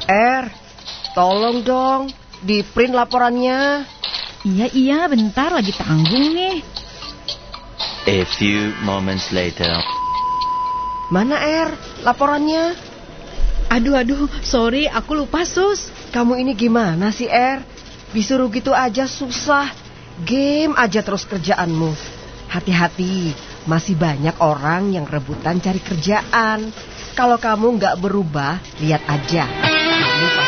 Tolong dong, di print laporannya. Iya, bentar lagi tanggung nih. A few moments later. Mana laporannya? Aduh, sorry, aku lupa, Sus. Kamu ini gimana sih, Disuruh gitu aja susah. Game aja terus kerjaanmu. Hati-hati, masih banyak orang yang rebutan cari kerjaan. Kalau kamu nggak berubah, lihat aja. Kamu